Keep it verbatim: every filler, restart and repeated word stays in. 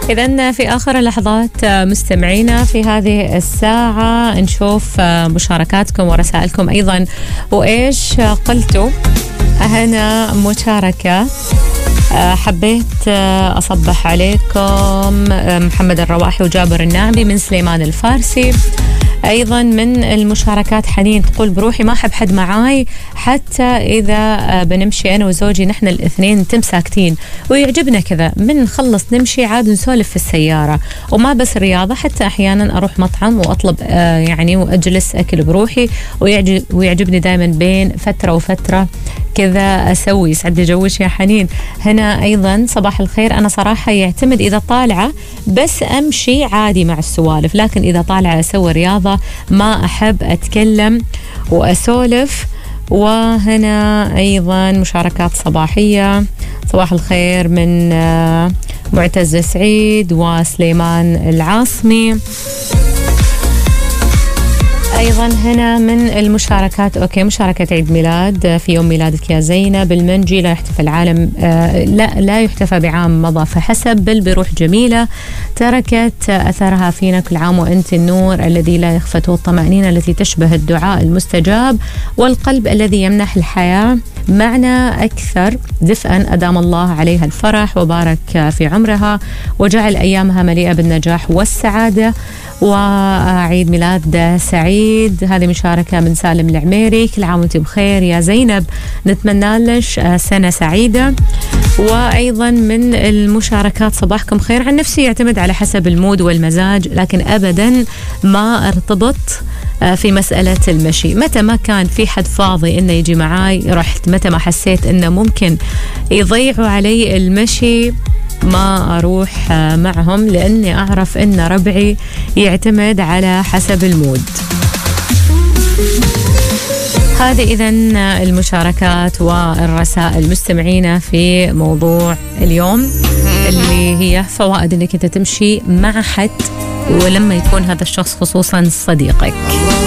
إذن في آخر اللحظات مستمعينا في هذه الساعة نشوف مشاركاتكم ورسائلكم أيضا، وإيش قلتوا. هنا مشاركة حبيت أصبح عليكم محمد الرواحي وجابر الناعمي من سليمان الفارسي. أيضا من المشاركات حنين تقول بروحي ما أحب حد معاي حتى إذا بنمشي أنا وزوجي نحن الاثنين نتم ساكتين ويعجبنا كذا من نخلص نمشي عاد نسولف في السيارة. وما بس رياضة، حتى أحيانا أروح مطعم وأطلب آه يعني وأجلس أكل بروحي ويعجب ويعجبني دائما بين فترة وفترة كذا أسوي. يسعد جوش يا حنين. هنا أيضا صباح الخير، أنا صراحة يعتمد إذا طالعة بس أمشي عادي مع السوالف، لكن إذا طالعة أسوي رياضة ما أحب أتكلم وأسولف. وهنا أيضا مشاركات صباحية. صباح الخير من معتز سعيد وسليمان العاصمي. أيضا هنا من المشاركات أوكي مشاركة عيد ميلاد في يوم ميلادك يا زينب المنجي. لا يحتفى العالم آه لا لا يحتفى بعام مضى فحسب، بل بروح جميلة تركت أثرها فينا. كل عام وأنت النور الذي لا يخفت والطمأنينة التي تشبه الدعاء المستجاب والقلب الذي يمنح الحياة معنا أكثر دفئا. أدام الله عليها الفرح وبارك في عمرها وجعل أيامها مليئة بالنجاح والسعادة. وعيد ميلاد سعيد. هذه مشاركة من سالم العميري. كل عام وانت بخير يا زينب، نتمنى لش سنة سعيدة. وأيضا من المشاركات صباحكم خير. عن نفسي يعتمد على حسب المود والمزاج، لكن أبدا ما ارتبط في مسألة المشي. متى ما كان في حد فاضي إنه يجي معاي رحت، متى ما حسيت إنه ممكن يضيعوا علي المشي ما أروح معهم، لأني أعرف إن ربعي يعتمد على حسب المود. هذه إذن المشاركات والرسائل مستمعينا في موضوع اليوم اللي هي فوائد إنك أنت تمشي مع حد ولما يكون هذا الشخص خصوصا صديقك.